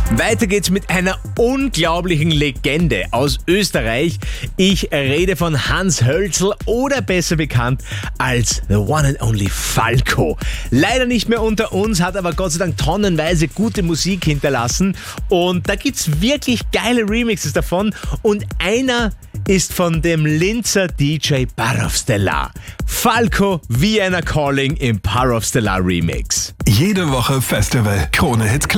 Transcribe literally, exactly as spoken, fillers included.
Weiter geht's mit einer unglaublichen Legende aus Österreich. Ich rede von Hans Hölzl oder besser bekannt als The One and Only Falco. Leider nicht mehr unter uns, hat aber Gott sei Dank tonnenweise gute Musik hinterlassen. Und da gibt's wirklich geile Remixes davon. Und einer ist von dem Linzer D J Power of Stellar. Falco, Vienna Calling im Power of Stellar Remix. Jede Woche Festival. Krone Hits